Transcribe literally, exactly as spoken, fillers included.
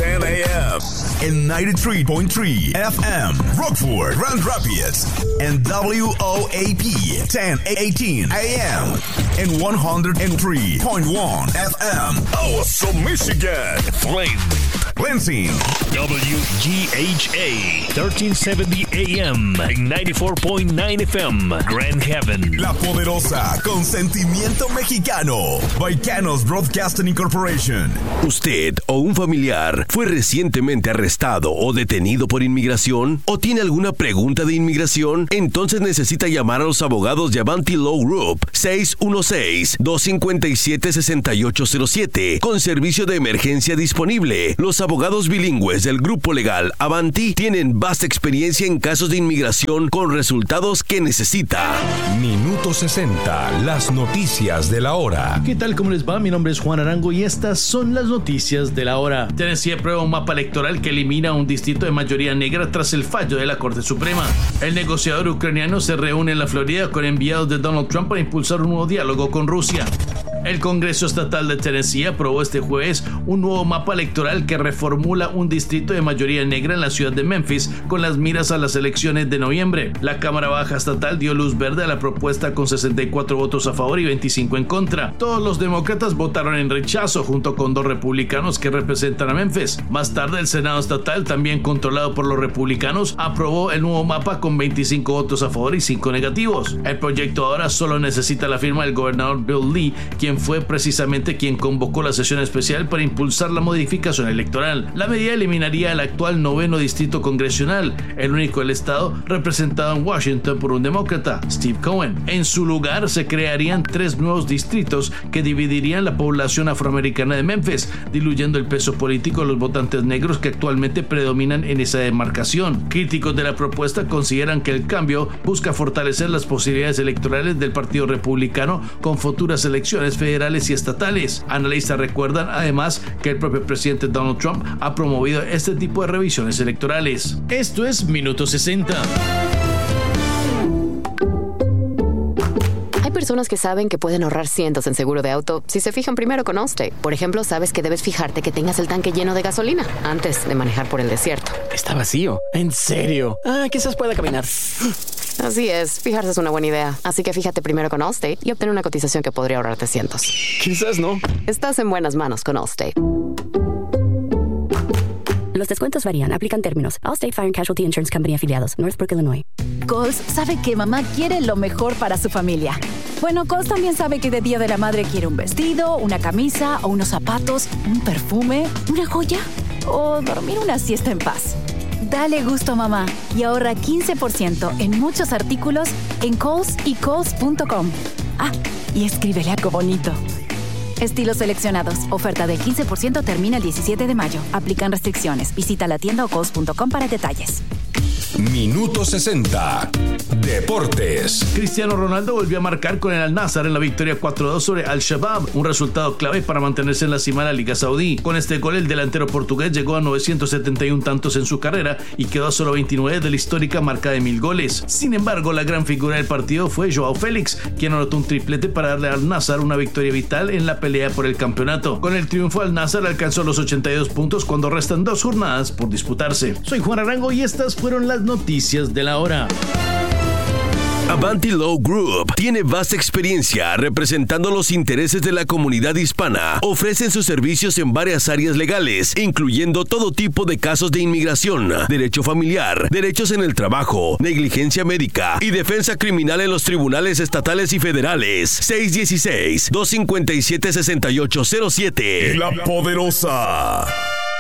ten a.m. in ninety-three point three F M, Rockford, Grand Rapids, and W O A P ten eighteen A M in one hundred three point one F M, Awesome, Michigan, Flint, Lansing, W G H A thirteen seventy A M and ninety-four point nine F M, Grand Haven. La Poderosa, con sentimiento mexicano. Baicanos Broadcasting Incorporation. ¿Usted o un familiar fue recientemente arrestado o detenido por inmigración? ¿O tiene alguna pregunta de inmigración? Entonces necesita llamar a los abogados de Avanti Law Group seis uno seis, dos cinco siete, seis ocho cero siete con servicio de emergencia disponible. Los abogados bilingües del grupo legal Avanti tienen vasta experiencia en casos de inmigración con resultados que necesita. Minuto sesenta, las noticias de la hora. ¿Qué tal? ¿Cómo les va? Mi nombre es Juan Arango y estas son las noticias de la hora. Tennessee aprueba un mapa electoral que elimina un distrito de mayoría negra tras el fallo de la Corte Suprema. El negociador ucraniano se reúne en la Florida con enviados de Donald Trump para impulsar un nuevo diálogo con Rusia. El Congreso Estatal de Tennessee aprobó este jueves un nuevo mapa electoral que reformula un distrito de mayoría negra en la ciudad de Memphis con las miras a las elecciones de noviembre. La Cámara Baja Estatal dio luz verde a la propuesta con sesenta y cuatro votos a favor y veinticinco en contra. Todos los demócratas votaron en rechazo junto con dos republicanos que representan a Memphis. Más tarde, el Senado Estatal, también controlado por los republicanos, aprobó el nuevo mapa con veinticinco votos a favor y cinco negativos. El proyecto ahora solo necesita la firma del gobernador Bill Lee, quien fue precisamente quien convocó la sesión especial para impulsar la modificación electoral. La medida eliminaría el actual noveno distrito congresional, el único del estado representado en Washington por un demócrata, Steve Cohen. En su lugar se crearían tres nuevos distritos que dividirían la población afroamericana de Memphis, diluyendo el peso político de los votantes negros que actualmente predominan en esa demarcación. Críticos de la propuesta consideran que el cambio busca fortalecer las posibilidades electorales del Partido Republicano con futuras elecciones federales y estatales. Analistas recuerdan además que el propio presidente Donald Trump ha promovido este tipo de revisiones electorales. Esto es Minuto sesenta. Hay personas que saben que pueden ahorrar cientos en seguro de auto si se fijan primero con Allstate. Por ejemplo, sabes que debes fijarte que tengas el tanque lleno de gasolina antes de manejar por el desierto. Está vacío. ¿En serio? Ah, quizás pueda caminar. Así es, fijarse es una buena idea. Así que fíjate primero con Allstate y obtén una cotización que podría ahorrarte cientos. Quizás no. Estás en buenas manos con Allstate. Los descuentos varían. Aplican términos. Allstate Fire and Casualty Insurance Company afiliados. Northbrook, Illinois. Coles sabe que mamá quiere lo mejor para su familia. Bueno, Coles también sabe que de Día de la Madre quiere un vestido, una camisa o unos zapatos, un perfume, una joya o dormir una siesta en paz. Dale gusto a mamá y ahorra quince por ciento en muchos artículos en Kohl's y Kohl's punto com. Ah, y escríbele algo bonito. Estilos seleccionados. Oferta del quince por ciento termina el diecisiete de mayo. Aplican restricciones. Visita la tienda o kohls punto com para detalles. Minuto sesenta. Deportes. Cristiano Ronaldo volvió a marcar con el Al-Nassr en la victoria cuatro a dos sobre Al-Shabaab, un resultado clave para mantenerse en la cima de la Liga Saudí. Con este gol, el delantero portugués llegó a novecientos setenta y uno tantos en su carrera y quedó a solo veintinueve de la histórica marca de mil goles. Sin embargo, la gran figura del partido fue Joao Félix, quien anotó un triplete para darle al Al-Nassr una victoria vital en la pelea por el campeonato. Con el triunfo, Al-Nassr alcanzó los ochenta y dos puntos cuando restan dos jornadas por disputarse. Soy Juan Arango y estas fueron las noticias de la hora. Avanti Law Group tiene vasta experiencia representando los intereses de la comunidad hispana. Ofrecen sus servicios en varias áreas legales, incluyendo todo tipo de casos de inmigración, derecho familiar, derechos en el trabajo, negligencia médica y defensa criminal en los tribunales estatales y federales. seis uno seis, dos cinco siete, seis ocho cero siete. La Poderosa.